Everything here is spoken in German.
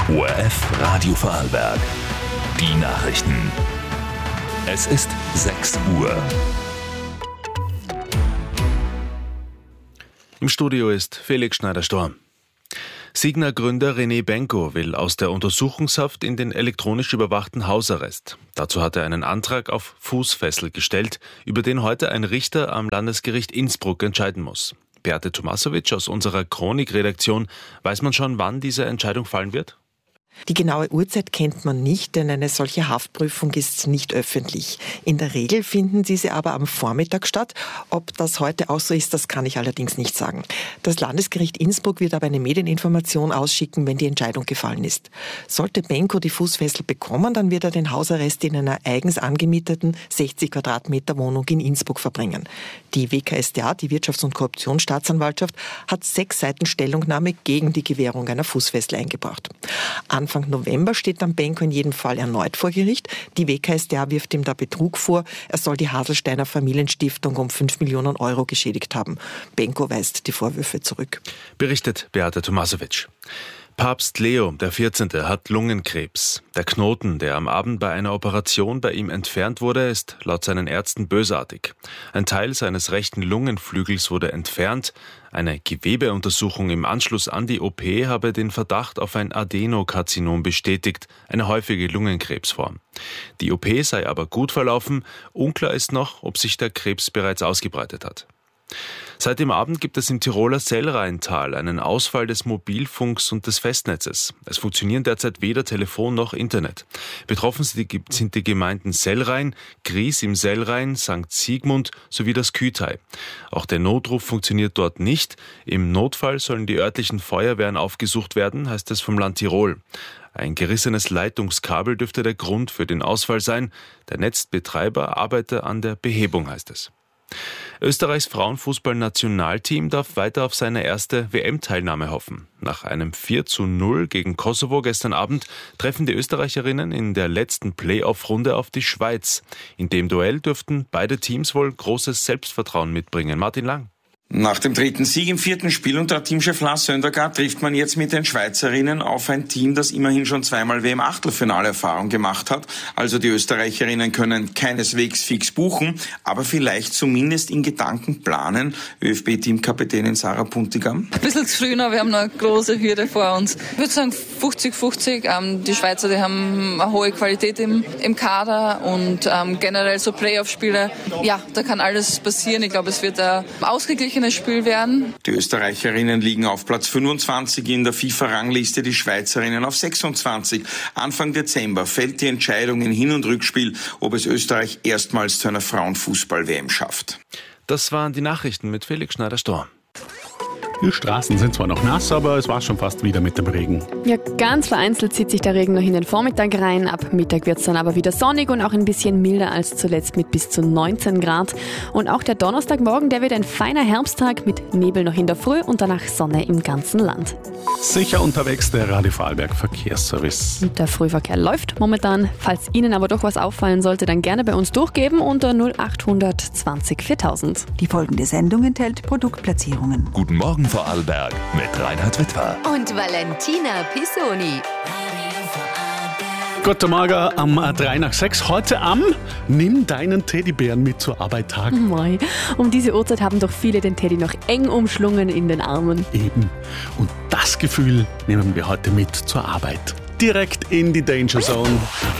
ORF Radio Vorarlberg. Die Nachrichten. Es ist 6 Uhr. Im Studio ist Felix Schneider-Storm. Signa-Gründer René Benko will aus der Untersuchungshaft in den elektronisch überwachten Hausarrest. Dazu hat er einen Antrag auf Fußfessel gestellt, über den heute ein Richter am Landesgericht Innsbruck entscheiden muss. Beate Tomasovic aus unserer Chronik-Redaktion, weiß man schon, wann diese Entscheidung fallen wird? Die genaue Uhrzeit kennt man nicht, denn eine solche Haftprüfung ist nicht öffentlich. In der Regel finden diese aber am Vormittag statt. Ob das heute auch so ist, das kann ich allerdings nicht sagen. Das Landesgericht Innsbruck wird aber eine Medieninformation ausschicken, wenn die Entscheidung gefallen ist. Sollte Benko die Fußfessel bekommen, dann wird er den Hausarrest in einer eigens angemieteten 60 Quadratmeter Wohnung in Innsbruck verbringen. Die WKStA, die Wirtschafts- und Korruptionsstaatsanwaltschaft, hat 6 Seiten Stellungnahme gegen die Gewährung einer Fußfessel eingebracht. Anfang November steht dann Benko in jedem Fall erneut vor Gericht. Die WKStA wirft ihm da Betrug vor. Er soll die Haselsteiner Familienstiftung um 5 Millionen Euro geschädigt haben. Benko weist die Vorwürfe zurück. Berichtet Beate Tomasovic. Papst Leo XIV. Hat Lungenkrebs. Der Knoten, der am Abend bei einer Operation bei ihm entfernt wurde, ist laut seinen Ärzten bösartig. Ein Teil seines rechten Lungenflügels wurde entfernt. Eine Gewebeuntersuchung im Anschluss an die OP habe den Verdacht auf ein Adenokarzinom bestätigt, eine häufige Lungenkrebsform. Die OP sei aber gut verlaufen. Unklar ist noch, ob sich der Krebs bereits ausgebreitet hat. Seit dem Abend gibt es im Tiroler Sellrheintal einen Ausfall des Mobilfunks und des Festnetzes. Es funktionieren derzeit weder Telefon noch Internet. Betroffen sind die Gemeinden Sellrhein, Gries im Sellrhein, St. Sigmund sowie das Kühtei. Auch der Notruf funktioniert dort nicht. Im Notfall sollen die örtlichen Feuerwehren aufgesucht werden, heißt es vom Land Tirol. Ein gerissenes Leitungskabel dürfte der Grund für den Ausfall sein. Der Netzbetreiber arbeite an der Behebung, heißt es. Österreichs Frauenfußballnationalteam darf weiter auf seine erste WM-Teilnahme hoffen. Nach einem 4:0 gegen Kosovo gestern Abend treffen die Österreicherinnen in der letzten Playoff-Runde auf die Schweiz. In dem Duell dürften beide Teams wohl großes Selbstvertrauen mitbringen. Martin Lang. Nach dem 3. Sieg im 4. Spiel unter Teamchef Lars Søndergaard trifft man jetzt mit den Schweizerinnen auf ein Team, das immerhin schon 2-mal WM-Achtelfinale-Erfahrung gemacht hat. Also die Österreicherinnen können keineswegs fix buchen, aber vielleicht zumindest in Gedanken planen. ÖFB-Teamkapitänin Sarah Puntigam. Ein bisschen zu früh noch, wir haben noch eine große Hürde vor uns. Ich würde sagen 50-50. Die Schweizer, die haben eine hohe Qualität im Kader und generell so Playoff-Spiele. Ja, da kann alles passieren. Ich glaube, es wird ein ausgeglichenes Spiel werden. Die Österreicherinnen liegen auf Platz 25 in der FIFA-Rangliste, die Schweizerinnen auf 26. Anfang Dezember fällt die Entscheidung in Hin- und Rückspiel, ob es Österreich erstmals zu einer Frauenfußball-WM schafft. Das waren die Nachrichten mit Felix Schneider-Storm. Die Straßen sind zwar noch nass, aber es war schon fast wieder mit dem Regen. Ja, ganz vereinzelt zieht sich der Regen noch in den Vormittag rein. Ab Mittag wird es dann aber wieder sonnig und auch ein bisschen milder als zuletzt mit bis zu 19 Grad. Und auch der Donnerstagmorgen, der wird ein feiner Herbsttag mit Nebel noch in der Früh und danach Sonne im ganzen Land. Sicher unterwegs der Radio Vorarlberg Verkehrsservice. Und der Frühverkehr läuft momentan. Falls Ihnen aber doch was auffallen sollte, dann gerne bei uns durchgeben unter 0800 20 4000. Die folgende Sendung enthält Produktplatzierungen. Guten Morgen Vorarlberg mit Reinhard Witwer. Und Valentina Pisoni. Guten Morgen am 3 nach 6. Heute am Nimm deinen Teddybären mit zur Arbeit Tag. Mei, um diese Uhrzeit haben doch viele den Teddy noch eng umschlungen in den Armen. Eben. Und das Gefühl nehmen wir heute mit zur Arbeit. Direkt in die Danger Zone.